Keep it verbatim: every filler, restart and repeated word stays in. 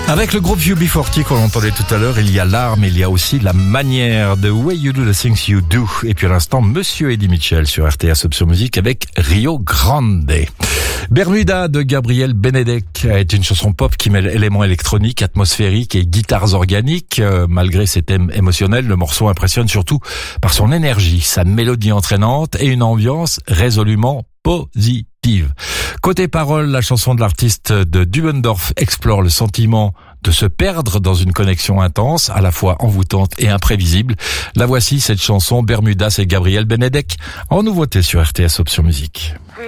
Avec le groupe U B quarante qu'on entendait tout à l'heure, il y a l'art, mais il y a aussi la manière, The Way You Do the Things You Do. Et puis à l'instant, Monsieur Eddie Mitchell sur R T S Option Musique avec Rio Grande. Bermuda de Gabriel Benedek est une chanson pop qui mêle éléments électroniques, atmosphériques et guitares organiques. Euh, malgré ses thèmes émotionnels, le morceau impressionne surtout par son énergie, sa mélodie entraînante et une ambiance résolument positive. Côté paroles, la chanson de l'artiste de Dubendorf explore le sentiment de se perdre dans une connexion intense, à la fois envoûtante et imprévisible. La voici, cette chanson Bermuda, c'est Gabriel Benedek, en nouveauté sur R T S Option Musique.